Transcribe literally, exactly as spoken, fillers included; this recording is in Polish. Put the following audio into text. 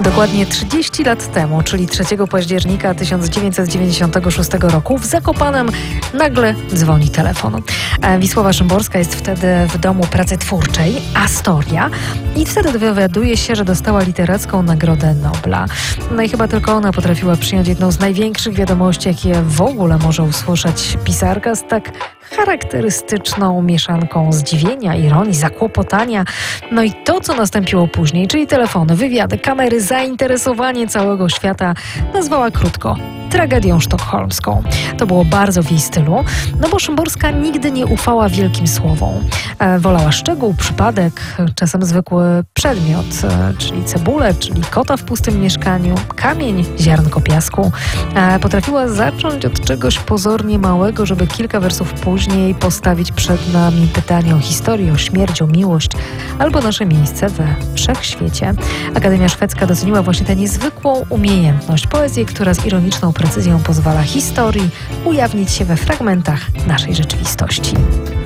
Dokładnie trzydzieści lat temu, czyli trzeciego października tysiąc dziewięćset dziewięćdziesiątego szóstego roku, w Zakopanem nagle dzwoni telefon. Wisława Szymborska jest wtedy w domu pracy twórczej Astoria i wtedy dowiaduje się, że dostała literacką Nagrodę Nobla. No i chyba tylko ona potrafiła przyjąć jedną z największych wiadomości, jakie w ogóle może usłyszeć pisarka, z tak charakterystyczną mieszanką zdziwienia, ironii, zakłopotania. No i to, co nastąpiło później, czyli telefony, wywiady, kamery, zainteresowanie całego świata, nazwała krótko tragedią sztokholmską. To było bardzo w jej stylu, no bo Szymborska nigdy nie ufała wielkim słowom. E, wolała szczegół, przypadek, czasem zwykły przedmiot, e, czyli cebulę, czyli kota w pustym mieszkaniu, kamień, ziarnko piasku. E, potrafiła zacząć od czegoś pozornie małego, żeby kilka wersów później postawić przed nami pytanie o historię, o śmierć, o miłość, albo nasze miejsce we wszechświecie. Akademia Szwedzka doceniła właśnie tę niezwykłą umiejętność, poezję, która z ironiczną precyzją pozwala historii ujawnić się we fragmentach naszej rzeczywistości.